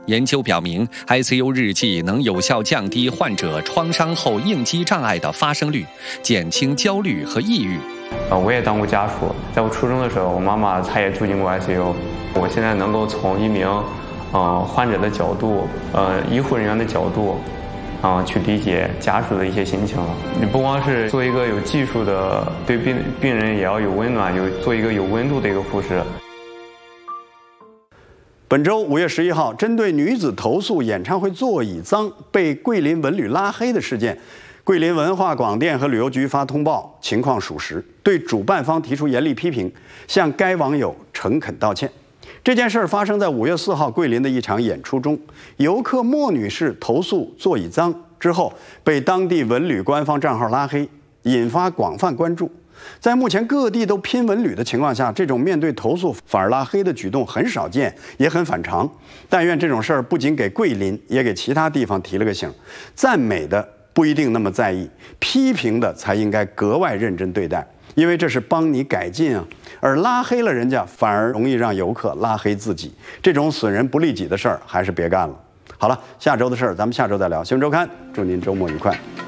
研究表明 ，ICU 日记能有效降低患者创伤后应激障碍的发生率，减轻焦虑和抑郁。 我也当过家属，在我初中的时候，我妈妈她也住进过 ICU。我现在能够从一名患者的角度，医护人员的角度，去理解家属的一些心情了。你不光是做一个有技术的，对病人也要有温暖，做一个有温度的一个护士。 本周5月11号，针对女子投诉演唱会座椅脏被桂林文旅拉黑的事件，桂林文化广电和旅游局发通报，情况属实，对主办方提出严厉批评，向该网友诚恳道歉。这件事发生在5月4号桂林的一场演出中，游客莫女士投诉座椅脏之后，被当地文旅官方账号拉黑，引发广泛关注。在目前各地都拼文旅的情况下，这种面对投诉反而拉黑的举动很少见，也很反常。但愿这种事儿不仅给桂林，也给其他地方提了个醒。赞美的不一定那么在意，批评的才应该格外认真对待，因为这是帮你改进啊。而拉黑了人家，反而容易让游客拉黑自己。这种损人不利己的事儿，还是别干了。好了，下周的事儿咱们下周再聊。新闻周刊，祝您周末愉快。